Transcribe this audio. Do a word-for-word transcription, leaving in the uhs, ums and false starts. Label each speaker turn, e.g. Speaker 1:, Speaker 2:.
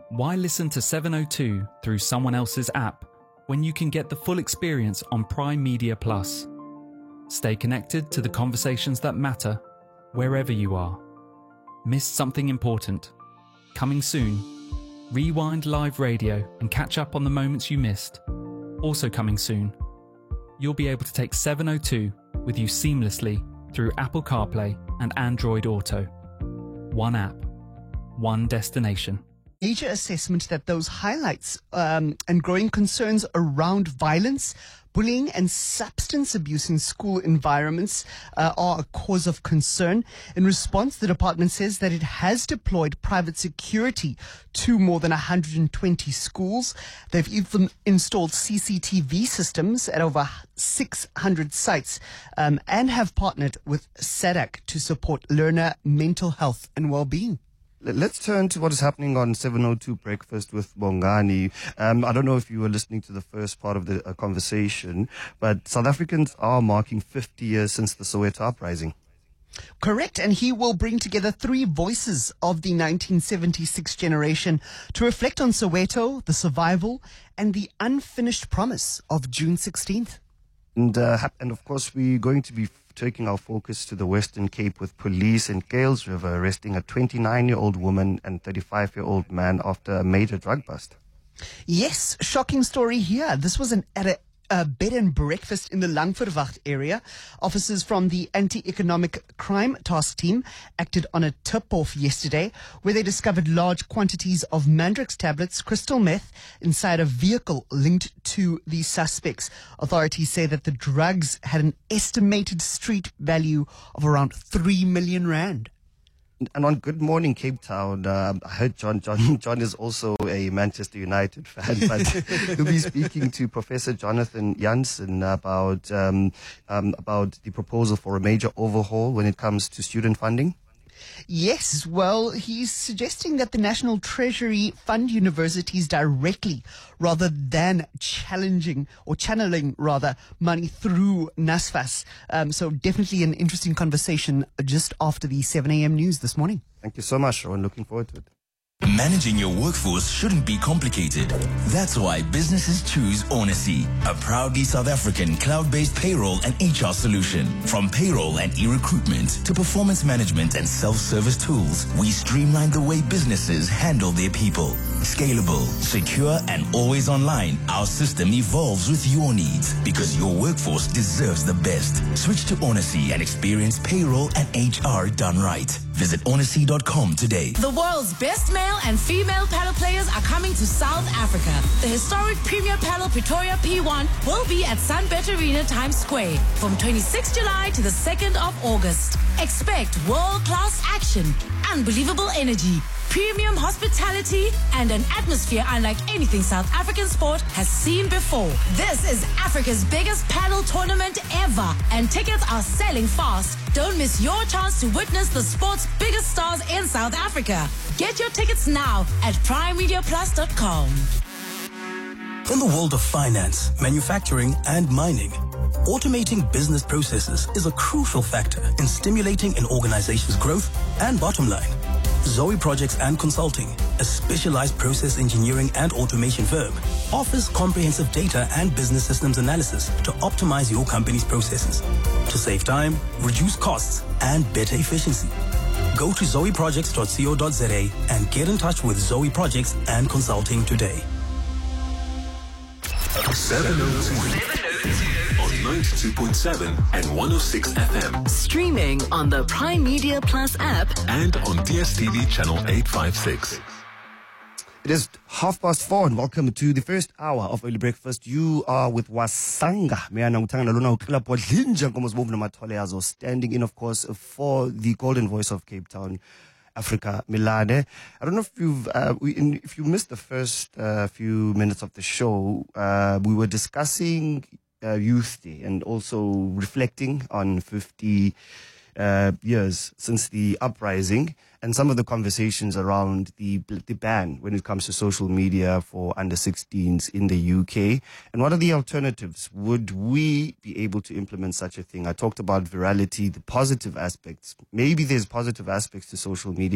Speaker 1: Why listen to seven oh two through someone else's app when you can get the full experience on Prime Media Plus? Stay connected to the conversations that matter wherever you are. Missed something important? Coming soon. Rewind live radio and catch up on the moments you missed. Also coming soon. You'll be able to take seven oh two with you seamlessly through Apple CarPlay and Android Auto. One app, one destination.
Speaker 2: Major assessment that those highlights um, and growing concerns around violence, bullying and substance abuse in school environments uh, are a cause of concern. In response, the department says that it has deployed private security to more than one hundred twenty schools. They've even installed C C T V systems at over six hundred sites um, and have partnered with SADC to support learner mental health and well-being.
Speaker 3: Let's turn to what is happening on seven oh two Breakfast with Bongani. Um, I don't know if you were listening to the first part of the uh, conversation, but South Africans are marking fifty years since the Soweto uprising.
Speaker 2: Correct, and he will bring together three voices of the nineteen seventy-six generation to reflect on Soweto, the survival, and the unfinished promise of June sixteenth.
Speaker 3: And, uh, and of course, we're going to be taking our focus to the Western Cape with police in Gales River arresting a twenty-nine-year-old woman and thirty-five-year-old man after a major drug bust.
Speaker 2: Yes, shocking story here. This was an at a, a bed and breakfast in the Langverwacht area. Officers from the Anti-Economic Crime Task Team acted on a tip-off yesterday where they discovered large quantities of Mandrix tablets, crystal meth, inside a vehicle linked to the suspects. Authorities say that the drugs had an estimated street value of around three million rand.
Speaker 3: And on Good Morning Cape Town, uh, I heard John, John, John is also a Manchester United fan, but he'll be speaking to Professor Jonathan Jansen about, um, um, about the proposal for a major overhaul when it comes to student funding.
Speaker 2: Yes, well, he's suggesting that the National Treasury fund universities directly rather than challenging or channeling rather money through NSFAS. Um, so definitely an interesting conversation just after the seven a.m. news this morning.
Speaker 3: Thank you so much, Rowan. Looking forward to it.
Speaker 4: Managing your workforce shouldn't be complicated. That's why businesses choose Onacy, a proudly South African cloud-based payroll and H R solution. From payroll and e-recruitment to performance management and self-service tools, we streamline the way businesses handle their people. Scalable, secure, and always online, our system evolves with your needs because your workforce deserves the best. Switch to Onacy and experience payroll and H R done right. Visit onacy dot com today.
Speaker 5: The world's best male and female paddle players are coming to South Africa. The historic Premier Paddle Pretoria P one will be at Sunbet Arena Times Square from twenty-sixth of July to the second of August. Expect world-class action, unbelievable energy, premium hospitality, and an atmosphere unlike anything South African sport has seen before. This is Africa's biggest paddle tournament ever, and tickets are selling fast. Don't miss your chance to witness the sport's biggest stars in South Africa. Get your tickets now at prime media plus dot com.
Speaker 6: In the world of finance, manufacturing, and mining, automating business processes is a crucial factor in stimulating an organization's growth and bottom line. Zoe Projects and Consulting, a specialized process engineering and automation firm, offers comprehensive data and business systems analysis to optimize your company's processes, to save time, reduce costs, and better efficiency. Go to zoe projects dot co dot za and get in touch with Zoe Projects and Consulting today.
Speaker 7: seven oh two on ninety-two point seven and one oh six F M.
Speaker 8: Streaming on the Prime Media Plus app
Speaker 7: and on D S T V channel eight fifty-six.
Speaker 3: It is half past four and welcome to the first hour of Early Breakfast. You are with Wasanga. Standing in, of course, for the golden voice of Cape Town, Africa, Milane. I don't know if you've, uh, we, in, if you missed the first uh, few minutes of the show, uh, we were discussing uh, Youth Day and also reflecting on fifty uh, years since the uprising and some of the conversations around the the ban when it comes to social media for under sixteens in the U K. And what are the alternatives? Would we be able to implement such a thing? I talked about virality, the positive aspects. Maybe there's positive aspects to social media.